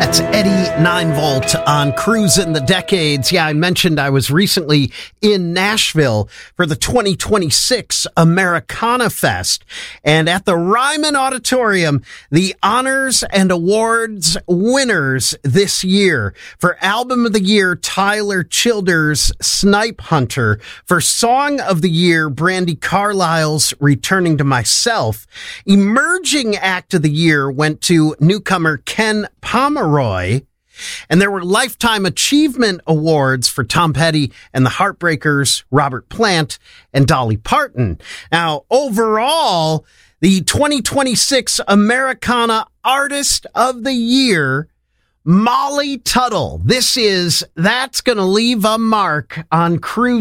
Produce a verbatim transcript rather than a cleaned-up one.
That's Eddie nine volt on Cruisin' the Decades. Yeah, I mentioned I was recently in Nashville for the twenty twenty-six Americana Fest. And at the Ryman Auditorium, the honors and awards winners this year. For Album of the Year, Tyler Childers' Snipe Hunter. For Song of the Year, Brandi Carlile's Returning to Myself. Emerging Act of the Year went to newcomer Ken Pomeroy. And there were Lifetime Achievement Awards for Tom Petty and the Heartbreakers, Robert Plant, and Dolly Parton. Now, overall, the twenty twenty-six Americana Artist of the Year, Molly Tuttle. This is That's Gonna Leave a Mark on Cruise.